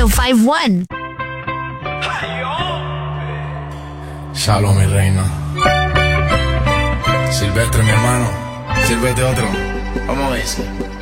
1051. Shalom, mi reina. Silvestre, mi hermano. Sírvete otro. Vamos a ver.